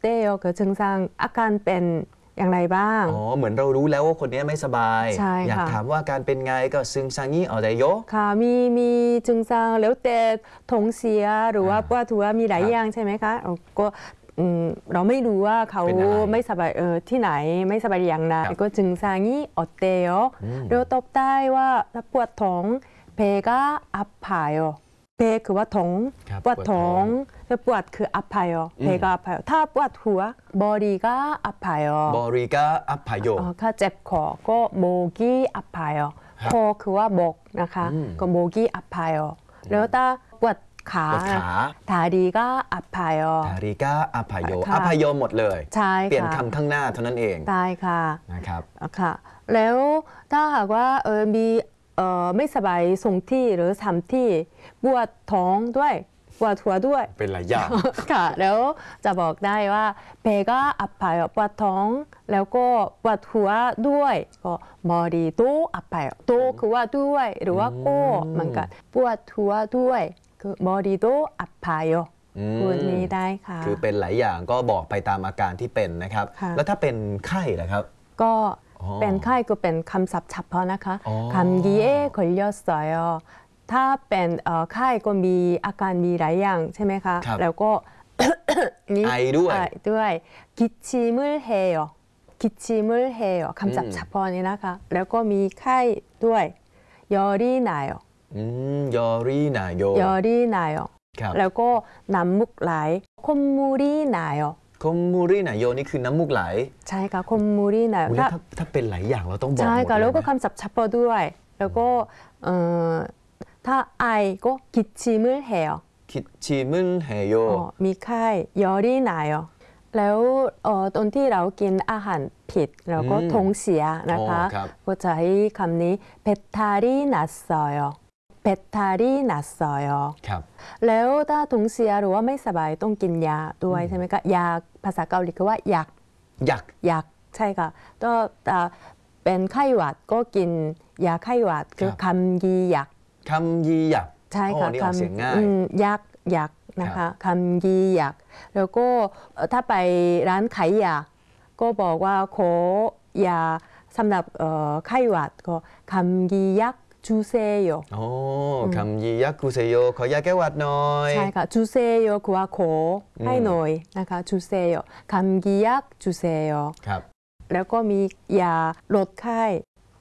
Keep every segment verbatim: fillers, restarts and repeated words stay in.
어때요? 그 증상อาการเป็นอย่างไรบ้างอ๋อเหมือนเรารู้แล้วว่าคนนี้ไม่สบายอยากถามว่าการเป็นไงก็ซึงซังนี้อะไรโยค่ะมีมี증상แล้วแต่ท้องเสียหรือว่าปวดหัวมีหลายอย่างใช่ไหมคะก็เราไม่รู้ว่าเขาไม่สบายเออที่ไหนไม่สบายอย่างไรก็증상이어때요แล้วตอบได้ว่าถ้าปวดท้อง배가 아파요เบคือว่าท้องปวดท้องแล้วปวดคือ아파요 배가 아파요ถ้าปวดหัว머리가 아파요 머리가 아파요 ถ้าเจ็บคอก็목이 아파요คอคือว่าบอกนะคะก็목이 아파요แล้วถ้าปวดขา다리가 아파요 다리가 아파요 아파요หมดเลยใช่ค่ะเปลี่ยนคำข้างหน้าเท่านั้นเองใช่ค่ะนะครับค่ะแล้วถ้าหากว่าเออมีเอ่อไม่สบายสองที่หรือสามที่ปวดท้องด้วยปวดหัวด้วยเป็นหลายอย่างค่ะแล้วจะบอกได้ว่าเบก็อับปายปวดท้องแล้วก็ปวดหัวด้วยก็มอดีโตอับปายโตคือว่าด้วยหรือว่าก็เหมือนกันปวดหัวด้วยคือมอดีโตอับปายพูดนี้ได้ค่ะคือเป็นหลายอย่างก็บอกไปตามอาการที่เป็นนะครับแล้วถ้าเป็นไข้ล่ะครับก็เป็นไข้ก็เป็นคำศัพท์เฉพาะนะคะ감기에걸렸어요ถ้าเป็นไข้ก็มีอาการมีหลายอย่างใช่ไหมคะแล้วก็ไอด้วยด้วย기침을해요 기침을해요คำศัพท์เฉพาะนี้นะคะแล้วก็มีไข้ด้วย열이나요 열이나요 열이나요แล้วก็น้ำมูกไหล콧물이나요 콧물이나요นี่คือน้ำมูกไหลใช่ค่ะ콧물이나요 ถ้าถ้าเป็นหลายอย่างเราต้องบอกหมดเลยใช่ค่ะแล้วก็คำศัพท์เฉพาะด้วยแล้วก็ถ้าไอก็기침을해요 기침을해요 มีไข้열이나요แล้วตอนที่เรากินอาหารผิดเราก็ท้องเสียนะคะก็จะใช้คำนี้배탈이났어요 배탈이났어요 ครับแล้วถ้าท้องเสียหรือว่าไม่สบายต้องกินยาด้วยใช่ไหมคะยาภาษาเกาหลีคือว่ายักยักยักใช่ค่ะก็เป็นไข้หวัดก็กินยาไข้หวัดคือคำยียักคำยียักใช่ค่ะคำเสียงง่ายยักยักนะคะคำยียักแล้วก็ถ้าไปร้านขายยาก็บอกว่าขอยาสำหรับไข้หวัดก็คำยียัก주세요 โอ้คำยียัก주세요ขอยาแก้หวัดหน่อยใช่ค่ะ주세요คือว่าขอให้หน่อยนะคะ주세요คำยียัก주세요 ครับแล้วก็มียาลดไข้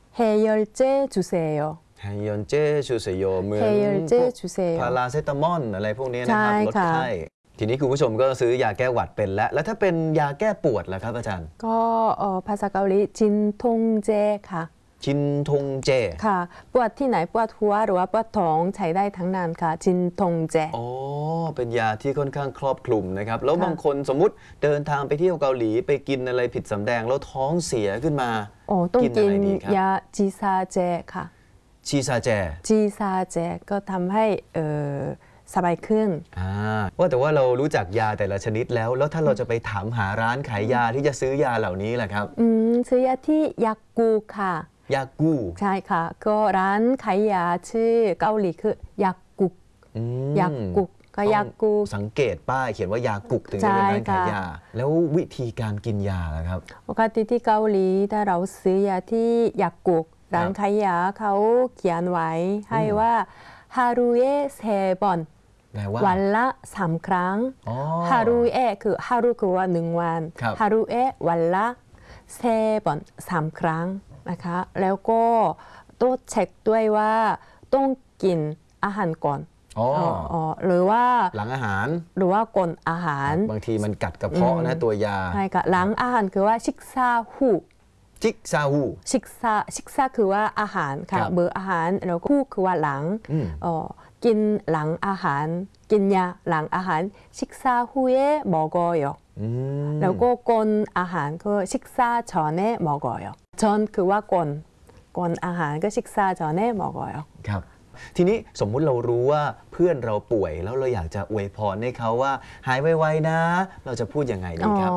해열제 주세요 해열제 주세요เหมือนพาราเซตามอลอะไรพวกนี้นะครับลดไข้ทีนี้คุณผู้ชมก็ซื้อยาแก้หวัดเป็นแล้วแล้วถ้าเป็นยาแก้ปวดล่ะครับอาจารย์ก็ภาษาเกาหลีจินทงเจค่ะจินทงเจค่ะปวดที่ไหนปวดหัวหรือว่าปวดท้องใช้ได้ทั้งนั้นค่ะจินทงเจอ๋อเป็นยาที่ค่อนข้างครอบคลุมนะครับแล้วบางคนสมมุติเดินทางไปเที่ยวเกาหลีไปกินอะไรผิดสำแดงแล้วท้องเสียขึ้นมาอ๋อต้องกินยาจีซาเจค่ะจีซาเจจีซาเจก็ทำให้เออสบายขึ้นอ่าว่าแต่ว่าเรารู้จักยาแต่ละชนิดแล้วแล้วถ้าเราจะไปถามหาร้านขายยาที่จะซื้อยาเหล่านี้ล่ะครับอืมซื้อยาที่ยากูค่ะยากูใช่ค่ะก็ร้านขายยาชื่อเกาหลีคือยากุกยากุกก็ยากูสังเกตป้ายเขียนว่ายากุกถึงจะเป็นร้านขายยาแล้ววิธีการกินยาล่ะครับปกติที่เกาหลีถ้าเราซื้อยาที่ยากุกร้านขายยาเขาเขียนไว้ให้ว่าฮารุเอะเซบอนวันละสามครั้งฮารุเอะคือฮารุคือว่าหนึ่งวันฮารุเอะวันละเซบอนสามครั้งนะคะแล้วก็ต้องเช็คด้วยว่าต้องกินอาหารก่อนหรือว่าหลังอาหารหรือว่าก่อนอาหารบางทีมันกัดกระเพาะนะตัวยาใช่ค่ะหลังอาหารคือว่าชิกซาฮูชิกซาฮูชิกซาชิกซาคือว่าอาหารค่ะเบอร์อาหารแล้วฮูคือว่าหลังกินหลังอาหารกินยาหลังอาหารชิกซาฮูเอะมอกอยแล้วก็ก่อนอาหารก็ชิกซาชอนเอะมอกอยจอนคือว่าก่อนก่อนอาหารก็ชิกซาจอนเน่บอกก่อนครับทีนี้สมมุติเรารู้ว่าเพื่อนเราป่วยแล้วเราอยากจะอวยพรให้เขาว่าหายไวๆนะเราจะพูดยังไงดีครับ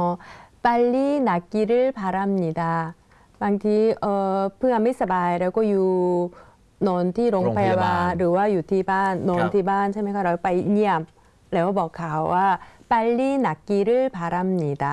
빨리낫기를바랍니다บางทีเพื่อนไม่สบายแล้วก็อยู่นอนที่โรงพยาบาลหรือว่าอยู่ที่บ้านนอนที่บ้านใช่ไหมคะเราไปเยี่ยมแล้วบอกเขาว่า빨리낫기를바랍니다